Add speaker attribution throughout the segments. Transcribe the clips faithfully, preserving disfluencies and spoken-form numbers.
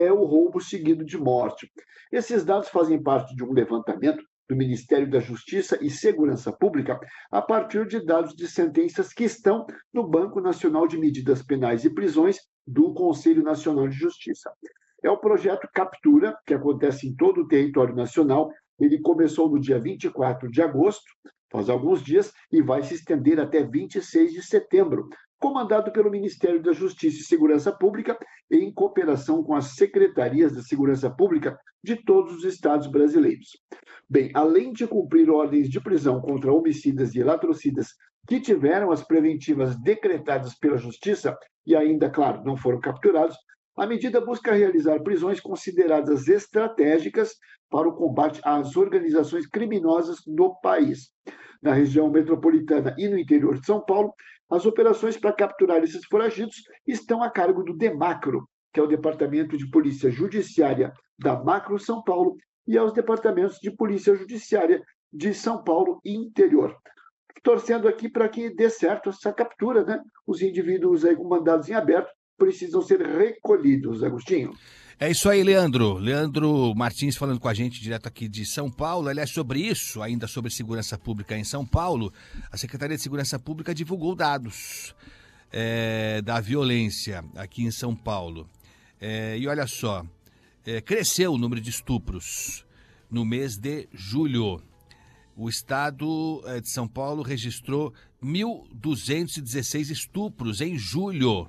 Speaker 1: é o roubo seguido de morte. Esses dados fazem parte de um levantamento do Ministério da Justiça e Segurança Pública a partir de dados de sentenças que estão no Banco Nacional de Medidas Penais e Prisões do Conselho Nacional de Justiça. É o projeto Captura, que acontece em todo o território nacional. Ele começou no dia vinte e quatro de agosto, faz alguns dias, e vai se estender até vinte e seis de setembro, comandado pelo Ministério da Justiça e Segurança Pública, em cooperação com as secretarias da Segurança Pública de todos os estados brasileiros. Bem, além de cumprir ordens de prisão contra homicidas e latrocidas que tiveram as preventivas decretadas pela Justiça e ainda, claro, não foram capturados, a medida busca realizar prisões consideradas estratégicas para o combate às organizações criminosas no país. Na região metropolitana e no interior de São Paulo, as operações para capturar esses foragidos estão a cargo do DEMACRO, que é o Departamento de Polícia Judiciária da Macro São Paulo, e aos departamentos de Polícia Judiciária de São Paulo e interior. Torcendo aqui para que dê certo essa captura, né? Os indivíduos aí com mandados em aberto precisam ser recolhidos, Agostinho.
Speaker 2: É isso aí, Leandro. Leandro Martins falando com a gente direto aqui de São Paulo. Aliás, sobre isso, ainda sobre segurança pública em São Paulo, a Secretaria de Segurança Pública divulgou dados é, da violência aqui em São Paulo. É, e olha só, é, cresceu o número de estupros no mês de julho. O estado de São Paulo registrou mil duzentos e dezesseis estupros em julho.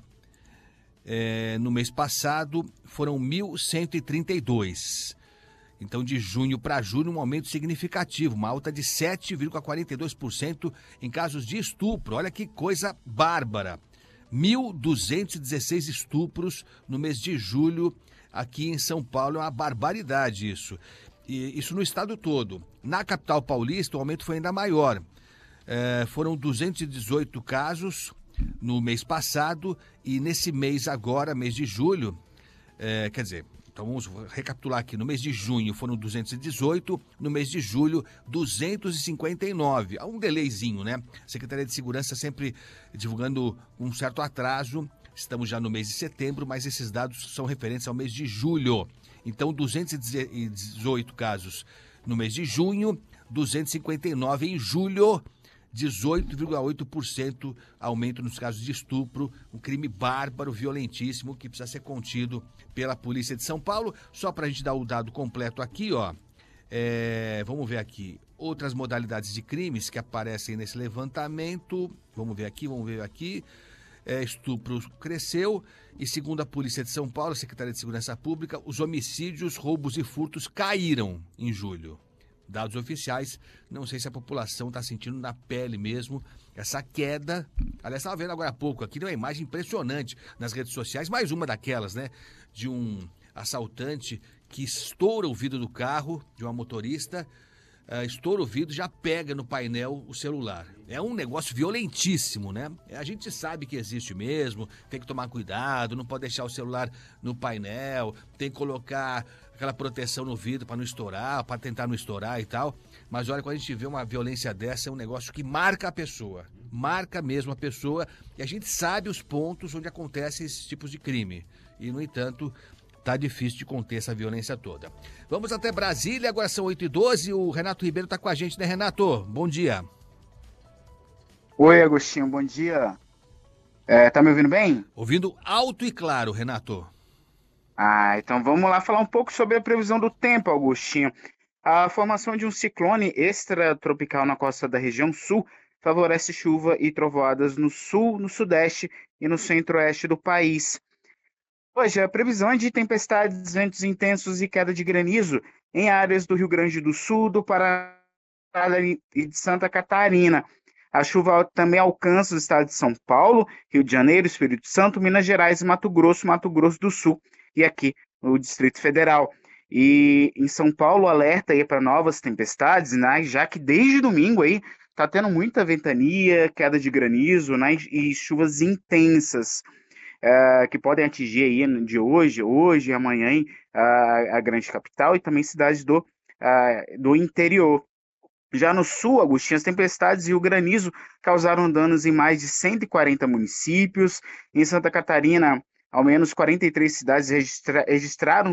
Speaker 2: É, no mês passado foram mil cento e trinta e dois. Então, de junho para julho, um aumento significativo, uma alta de sete vírgula quarenta e dois por cento em casos de estupro. Olha que coisa bárbara. mil duzentos e dezesseis estupros no mês de julho aqui em São Paulo. É uma barbaridade isso. E isso no estado todo. Na capital paulista, o aumento foi ainda maior. É, foram duzentos e dezoito casos no mês passado e nesse mês agora, mês de julho, é, quer dizer, então vamos recapitular aqui, no mês de junho foram duzentos e dezoito, no mês de julho duzentos e cinquenta e nove, há um delayzinho, né? A Secretaria de Segurança sempre divulgando um certo atraso, estamos já no mês de setembro, mas esses dados são referentes ao mês de julho. Então, duzentos e dezoito casos no mês de junho, duzentos e cinquenta e nove em julho, dezoito vírgula oito por cento aumento nos casos de estupro, um crime bárbaro, violentíssimo, que precisa ser contido pela Polícia de São Paulo. Só para a gente dar o dado completo aqui, ó, é, vamos ver aqui, outras modalidades de crimes que aparecem nesse levantamento, vamos ver aqui, vamos ver aqui, é, estupro cresceu e segundo a Polícia de São Paulo, Secretaria de Segurança Pública, os homicídios, roubos e furtos caíram em julho. Dados oficiais, não sei se a população está sentindo na pele mesmo essa queda. Aliás, estava vendo agora há pouco aqui, uma imagem impressionante nas redes sociais, mais uma daquelas, né? De um assaltante que estoura o vidro do carro, de uma motorista, uh, estoura o vidro, já pega no painel o celular. É um negócio violentíssimo, né? A gente sabe que existe mesmo, tem que tomar cuidado, não pode deixar o celular no painel, tem que colocar aquela proteção no vidro para não estourar, para tentar não estourar e tal. Mas olha, quando a gente vê uma violência dessa, é um negócio que marca a pessoa. Marca mesmo a pessoa. E a gente sabe os pontos onde acontecem esses tipos de crime. E, no entanto, tá difícil de conter essa violência toda. Vamos até Brasília, agora são oito e doze. O Renato Ribeiro tá com a gente, né, Renato? Bom dia.
Speaker 3: Oi, Agostinho, bom dia. É, tá me ouvindo bem?
Speaker 2: Ouvindo alto e claro, Renato.
Speaker 3: Ah, então vamos lá falar um pouco sobre a previsão do tempo, Agostinho. A formação de um ciclone extratropical na costa da região sul favorece chuva e trovoadas no sul, no sudeste e no centro-oeste do país. Hoje, a previsão é de tempestades, ventos intensos e queda de granizo em áreas do Rio Grande do Sul, do Paraná e de Santa Catarina. A chuva também alcança o estado de São Paulo, Rio de Janeiro, Espírito Santo, Minas Gerais, Mato Grosso, Mato Grosso do Sul e aqui no Distrito Federal. E em São Paulo, alerta aí para novas tempestades, né? Já que desde domingo aí está tendo muita ventania, queda de granizo, né? E chuvas intensas uh, que podem atingir aí de hoje, hoje e amanhã hein, uh, a grande capital e também cidades do, uh, do interior. Já no sul, Agostinho, as tempestades e o granizo causaram danos em mais de cento e quarenta municípios. Em Santa Catarina, Ao menos quarenta e três cidades registra registraram